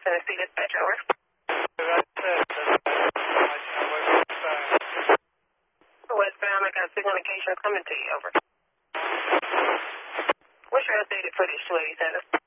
Tennessee Dispatch, over. Westbound, I got signal indication coming to you, over. What's your updated footage, 287?